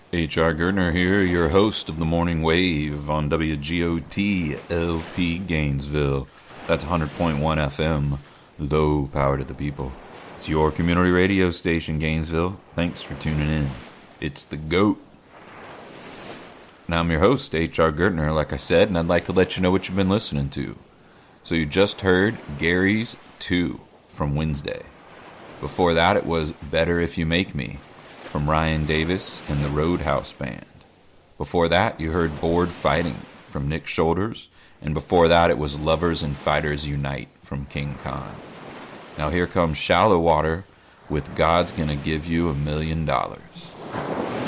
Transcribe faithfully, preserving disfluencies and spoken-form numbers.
H R. Gertner here, your host of the Morning Wave on W G O T L P Gainesville. That's one hundred point one F M, low power to the people. It's your community radio station, Gainesville. Thanks for tuning in. It's the GOAT. Now I'm your host, H R. Gertner, like I said, and I'd like to let you know what you've been listening to. So you just heard Gary's two from Wednesday. Before that, it was Better If You Make Me from Ryan Davis and the Roadhouse Band. Before that, you heard Bored Fighting from Nick Shoulders, and before that, it was Lovers and Fighters Unite from King Khan. Now here comes Shallow Water with God's Gonna Give You a Million Dollars.